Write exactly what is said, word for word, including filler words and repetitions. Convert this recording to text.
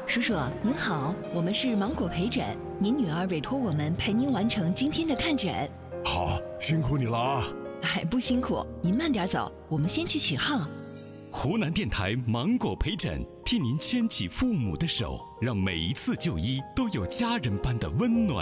叔叔您好，我们是芒果陪诊，您女儿委托我们陪您完成今天的看诊。 好，辛苦你了啊！ 哎，不辛苦，您慢点走，我们先去取号。 湖南电台芒果陪诊，替您牵起父母的手，让每一次就医都有家人般的温暖。